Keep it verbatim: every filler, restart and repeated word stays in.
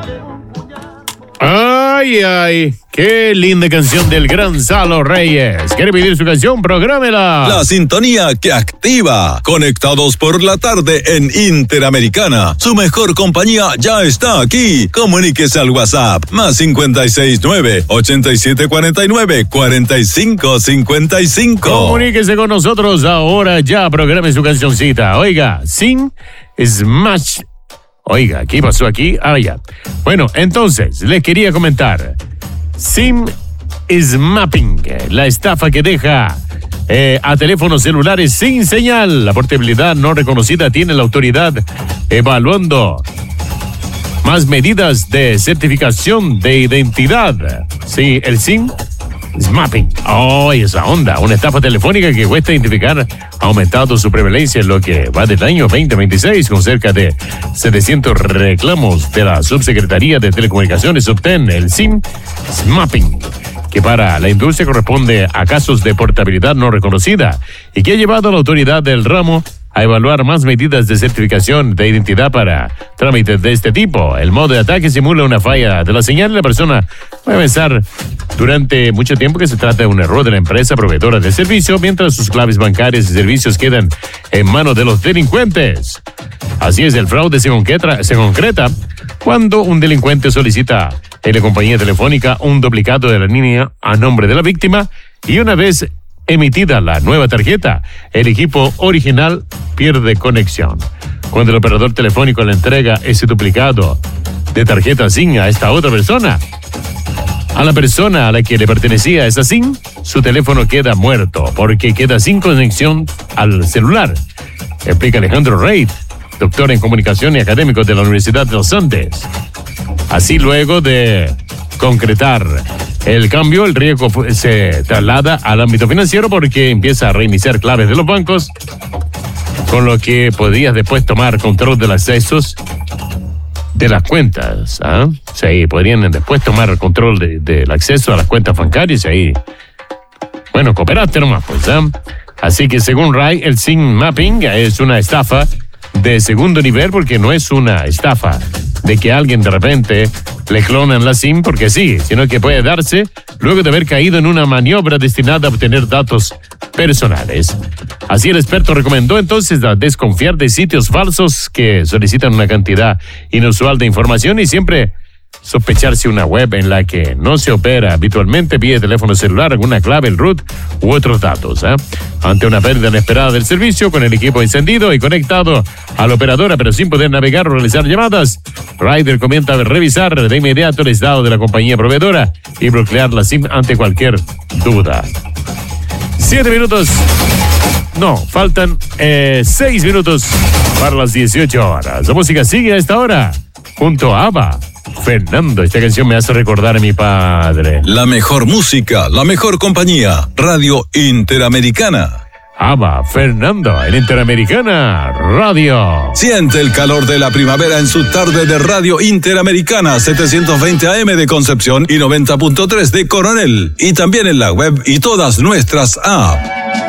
Ay, ay, qué linda canción del gran Salo Reyes. ¿Quiere pedir su canción? Prográmela. La sintonía que activa. Conectados por la tarde en Interamericana. Su mejor compañía ya está aquí. Comuníquese al WhatsApp. Más cincuenta y seis nueve, ochenta y siete cuarenta y nueve, cuarenta y cinco cincuenta y cinco. Comuníquese con nosotros ahora ya. Programe su cancioncita. Oiga, Sin Smash. Oiga, ¿qué pasó aquí? Ah, ya. Bueno, entonces, les quería comentar. SIM Smapping, la estafa que deja eh, a teléfonos celulares sin señal. La portabilidad no reconocida tiene la autoridad evaluando más medidas de certificación de identidad. Sí, el SIM Smapping. Oh, esa onda. Una estafa telefónica que cuesta identificar ha aumentado su prevalencia en lo que va del año veinte veintiséis, con cerca de setecientos reclamos de la Subsecretaría de Telecomunicaciones. Obtén el SIM Smapping, que para la industria corresponde a casos de portabilidad no reconocida y que ha llevado a la autoridad del ramo a evaluar más medidas de certificación de identidad para trámites de este tipo. El modo de ataque simula una falla de la señal y la persona puede pensar durante mucho tiempo que se trata de un error de la empresa proveedora de servicio, mientras sus claves bancarias y servicios quedan en manos de los delincuentes. Así es, el fraude se concreta, se concreta cuando un delincuente solicita en la compañía telefónica un duplicado de la línea a nombre de la víctima y una vez emitida la nueva tarjeta, el equipo original pierde conexión. Cuando el operador telefónico le entrega ese duplicado de tarjeta SIM a esta otra persona, a la persona a la que le pertenecía esa SIM, su teléfono queda muerto porque queda sin conexión al celular, explica Alejandro Reid, doctor en comunicación y académico de la Universidad de los Andes. Así, luego de concretar el cambio, el riesgo se traslada al ámbito financiero porque empieza a reiniciar claves de los bancos, con lo que podrías después tomar control de los accesos de las cuentas. ¿Ah? Sí, podrían después tomar control de, del acceso a las cuentas bancarias y ahí, bueno, cooperaste nomás, pues. ¿eh? Así que según Ray, el SIM Mapping es una estafa de segundo nivel porque no es una estafa de que alguien de repente le clonan la SIM porque sí, sino que puede darse luego de haber caído en una maniobra destinada a obtener datos personales. Así, el experto recomendó entonces a desconfiar de sitios falsos que solicitan una cantidad inusual de información y siempre sospechar si una web en la que no se opera habitualmente pide teléfono celular, alguna clave, el root u otros datos. ¿eh? Ante una pérdida inesperada del servicio, con el equipo encendido y conectado a la operadora pero sin poder navegar o realizar llamadas, Ryder comienza a revisar de inmediato el estado de la compañía proveedora y bloquear la SIM ante cualquier duda. Siete minutos. No, faltan eh, seis minutos para las dieciocho horas. La música sigue a esta hora junto a ABBA. Fernando, esta canción me hace recordar a mi padre. La mejor música, la mejor compañía. Radio Interamericana. ABBA, Fernando, en Interamericana Radio. Siente el calor de la primavera en su tarde de Radio Interamericana, setecientos veinte A M de Concepción y noventa punto tres de Coronel. Y también en la web y todas nuestras apps.